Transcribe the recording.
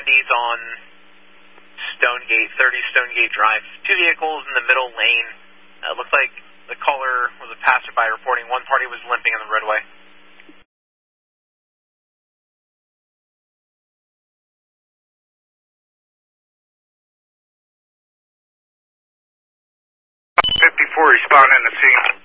Wendy's on Stonegate, 30 Stonegate Drive. Two vehicles in the middle lane. Looks like the caller was a passerby reporting one party was limping on the roadway. 54 responding to scene.